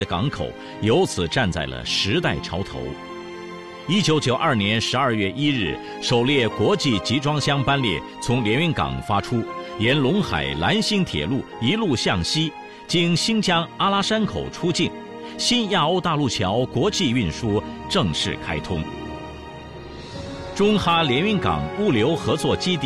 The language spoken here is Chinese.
的港口由此站在了时代潮头。1992年12月1日，首列国际集装箱班列从连云港发出，沿陇海兰新铁路一路向西，经新疆阿拉山口出境，新亚欧大陆桥国际运输正式开通。中哈连云港物流合作基地